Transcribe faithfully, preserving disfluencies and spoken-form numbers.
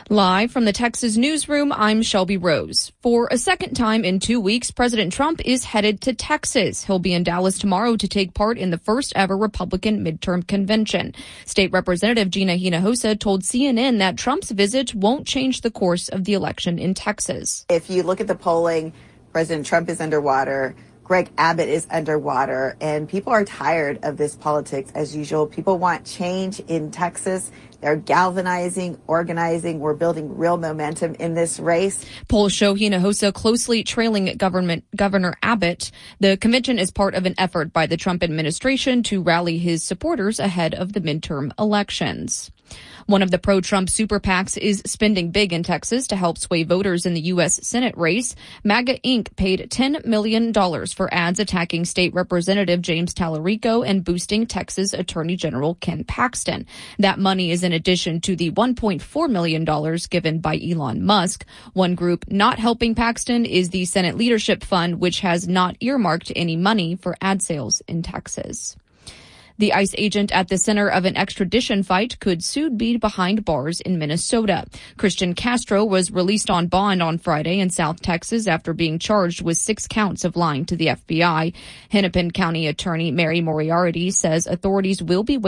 Live from the Texas newsroom, I'm Shelby Rose. For a second time in two weeks, President Trump is headed to Texas. He'll be in Dallas tomorrow to take part in the first ever Republican midterm convention. State Representative Gina Hinojosa told C N N that Trump's visit won't change the course of the election in Texas. If you look at the polling, President Trump is underwater. Greg Abbott is underwater, and people are tired of this politics as usual. People want change in Texas. They're galvanizing, organizing. We're building real momentum in this race. Polls show Hinojosa closely trailing government Governor Abbott. The convention is part of an effort by the Trump administration to rally his supporters ahead of the midterm elections. One of the pro-Trump super PACs is spending big in Texas to help sway voters in the U S Senate race. MAGA Incorporated paid ten million dollars for ads attacking State Representative James Tallarico and boosting Texas Attorney General Ken Paxton. That money is in addition to the one point four million dollars given by Elon Musk. One group not helping Paxton is the Senate Leadership Fund, which has not earmarked any money for ad sales in Texas. The ICE agent at the center of an extradition fight could soon be behind bars in Minnesota. Christian Castro was released on bond on Friday in South Texas after being charged with six counts of lying to the F B I. Hennepin County Attorney Mary Moriarty says authorities will be